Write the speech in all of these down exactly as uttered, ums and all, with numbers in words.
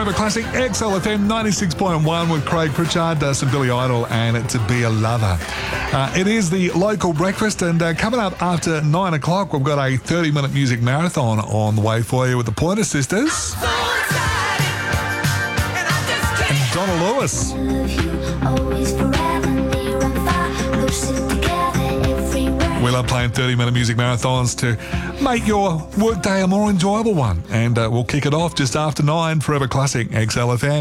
Forever Classic, X L F M ninety-six point one with Craig Pritchard, uh, some Billy Idol, and To Be a Lover. Uh, it is the local breakfast, and uh, coming up after nine o'clock, we've got a thirty-minute music marathon on the way for you with the Pointer Sisters. And Donna Lewis. We love playing thirty-minute music marathons to make your workday a more enjoyable one. And uh, we'll kick it off just after nine, Forever Classic, X L F M.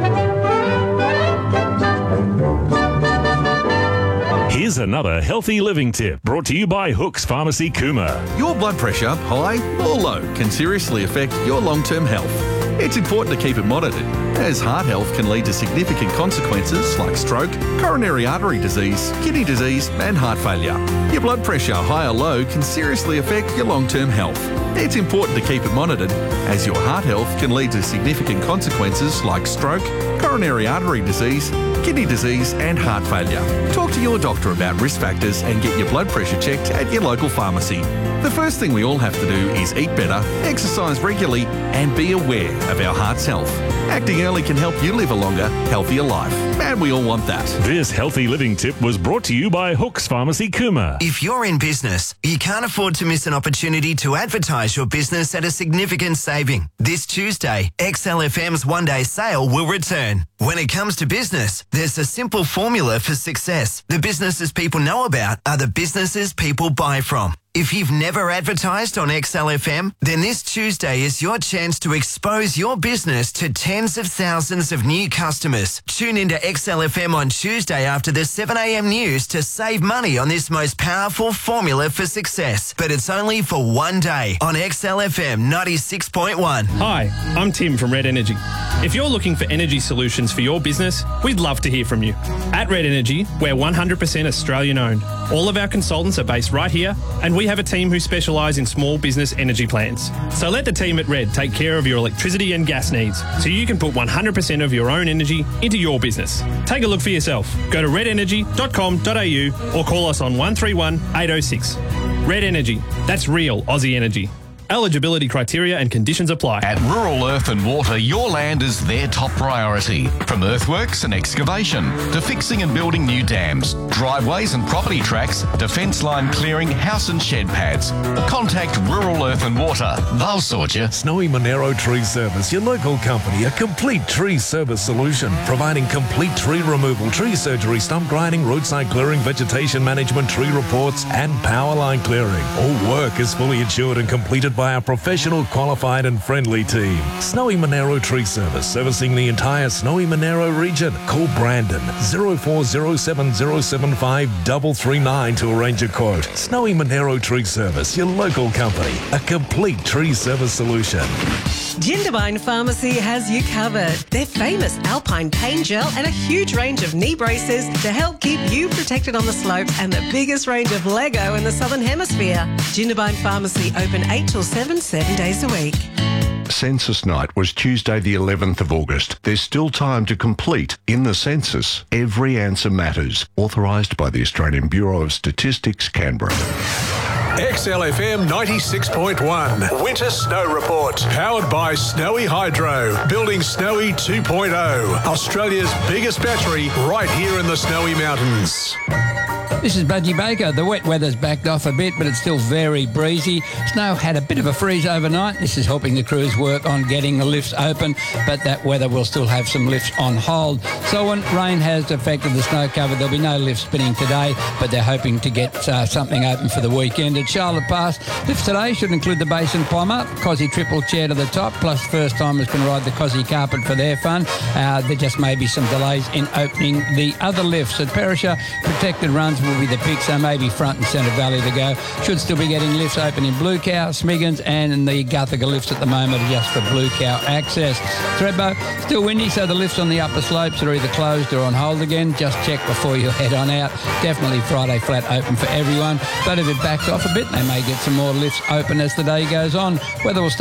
Here's another healthy living tip brought to you by Hooks Pharmacy Cooma. Your blood pressure, high or low, can seriously affect your long-term health. It's important to keep it monitored, as heart health can lead to significant consequences like stroke, coronary artery disease, kidney disease and heart failure. Your blood pressure, high or low, can seriously affect your long-term health. It's important to keep it monitored, as your heart health can lead to significant consequences like stroke, coronary artery disease, kidney disease and heart failure. Talk to your doctor about risk factors and get your blood pressure checked at your local pharmacy. The first thing we all have to do is eat better, exercise regularly and be aware of our heart's health. Acting early can help you live a longer, healthier life, and we all want that. This healthy living tip was brought to you by Hooks Pharmacy Cooma. If you're in business, you can't afford to miss an opportunity to advertise your business at a significant saving. This Tuesday, X L F M's one-day sale will return. When it comes to business, there's a simple formula for success. The businesses people know about are the businesses people buy from. If you've never advertised on X L F M, then this Tuesday is your chance to expose your business to tens of thousands of new customers. Tune into X L F M on Tuesday after the seven a m news to save money on this most powerful formula for success. But it's only for one day on X L F M ninety-six point one. Hi, I'm Tim from Red Energy. If you're looking for energy solutions for your business, we'd love to hear from you. At Red Energy, we're one hundred percent Australian owned. All of our consultants are based right here, and we have a team who specialise in small business energy plans. So let the team at Red take care of your electricity and gas needs so you can put one hundred percent of your own energy into your business. Take a look for yourself. Go to red energy dot com dot a u or call us on one three one, eight oh six. Red Energy. That's real Aussie energy. Eligibility criteria and conditions apply. At Rural Earth and Water, your land is their top priority. From earthworks and excavation to fixing and building new dams, driveways and property tracks, to fence line clearing, house and shed pads. Contact Rural Earth and Water. They'll sort you. Snowy Monero Tree Service, your local company, a complete tree service solution, providing complete tree removal, tree surgery, stump grinding, roadside clearing, vegetation management, tree reports and power line clearing. All work is fully insured and completed by our professional, qualified and friendly team. Snowy Monero Tree Service, servicing the entire Snowy Monero region. Call Brandon zero four zero seven zero seven five three three nine to arrange a quote. Snowy Monero Tree Service, your local company, a complete tree service solution. Jindabyne Pharmacy has you covered. Their famous Alpine pain gel and a huge range of knee braces to help keep you protected on the slopes, and the biggest range of Lego in the Southern Hemisphere. Jindabyne Pharmacy open eight till seven, seven days a week. Census night was Tuesday the eleventh of August. There's still time to complete in the census. Every answer matters. Authorised by the Australian Bureau of Statistics, Canberra. X L F M ninety-six point one. Winter Snow Report. Powered by Snowy Hydro. Building Snowy two point oh. Australia's biggest battery right here in the Snowy Mountains. This is Budgie Baker. The wet weather's backed off a bit, but it's still very breezy. Snow had a bit of a freeze overnight. This is helping the crews work on getting the lifts open, but that weather will still have some lifts on hold. So when rain has affected the snow cover, there'll be no lift spinning today, but they're hoping to get uh, something open for the weekend. At Charlotte Pass, lifts today should include the Basin Plumber, Cozzy Triple Chair to the top, plus first timers can ride the Cozzy Carpet for their fun. Uh, there just may be some delays in opening the other lifts. At Perisher, protected runs will be the pick, so maybe front and centre valley to go. Should still be getting lifts open in Blue Cow, Smiggins and in the Guthaga lifts at the moment are just for Blue Cow access. Thredbo, still windy, so the lifts on the upper slopes are either closed or on hold again. Just check before you head on out. Definitely Friday flat open for everyone, but if it backs off a bit, they may get some more lifts open as the day goes on. Weather will stay